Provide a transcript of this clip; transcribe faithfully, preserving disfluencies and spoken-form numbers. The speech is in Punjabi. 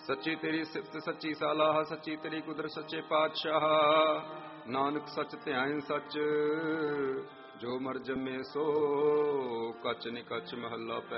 ਸੱਚੀ ਤੇਰੀ ਸਿਫਤ ਸੱਚੀ ਸਾਲਾਹ, ਸੱਚੀ ਤੇਰੀ ਕੁਦਰਤ ਸੱਚੇ ਪਾਤਸ਼ਾਹ। ਨਾਨਕ ਸੱਚ ਧਿਆਇ ਸੱਚ, ਜੋ ਮਰ ਜੰਮੇ ਸੋ ਕੱਚ ਨਿਕਚ ਮਹੱਲਾ ਪਹਿਲਾ।